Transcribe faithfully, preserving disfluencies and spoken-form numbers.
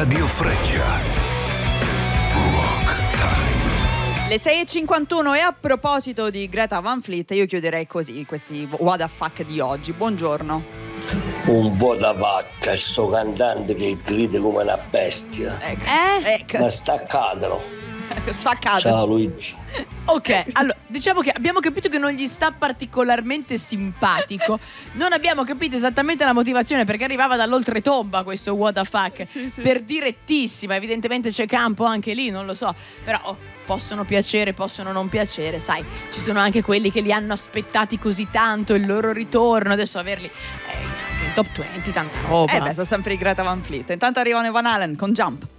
Radio Freccia. Le sei e cinquantuno e a proposito di Greta Van Fleet io chiuderei così questi what the fuck di oggi. Buongiorno. Un po' da vacca, sto cantante che grida come una bestia. Ecco. Eh? Ecco. Ma staccatelo. Staccatelo. Ciao Luigi. Ok, allora diciamo che abbiamo capito che non gli sta particolarmente simpatico. Non abbiamo capito esattamente la motivazione, perché arrivava dall'oltretomba questo what the fuck. Sì, sì. Per direttissima, evidentemente c'è campo anche lì, non lo so. Però oh, possono piacere, possono non piacere, sai. Ci sono anche quelli che li hanno aspettati così tanto, il loro ritorno, adesso averli eh, anche in top venti, tanta roba. Eh beh, sono sempre i Greta Van Fleet. Intanto arrivano i Van Halen con Jump.